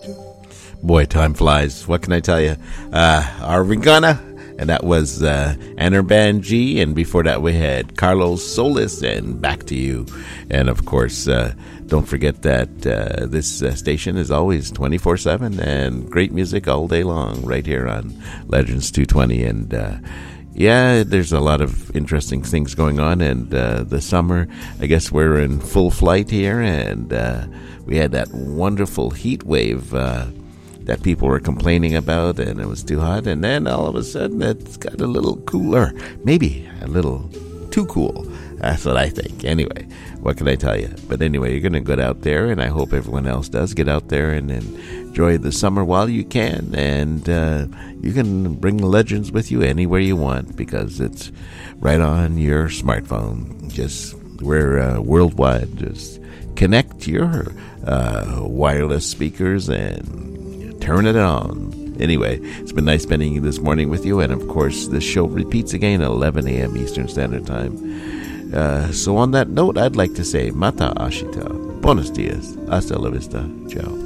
Boy, time flies. What can I tell you? Arvingana, and that was Anerban G, and before that we had Carlos Solis and Back to You. And of course, don't forget that this station is always 24/7 and great music all day long right here on Legends 220. And yeah, there's a lot of interesting things going on, and the summer, I guess we're in full flight here, and we had that wonderful heat wave that people were complaining about, and it was too hot, and then all of a sudden it's got a little cooler, maybe a little too cool. That's what I think. Anyway, what can I tell you? But anyway, you're going to get out there, and I hope everyone else does get out there and enjoy the summer while you can, and you can bring the Legends with you anywhere you want, because it's right on your smartphone. We're worldwide. Just connect your wireless speakers and turn it on. Anyway, it's been nice spending this morning with you, and of course, the show repeats again at 11 a.m. Eastern Standard Time. So on that note, I'd like to say Mata Ashita, Buenos dias, hasta la vista, ciao.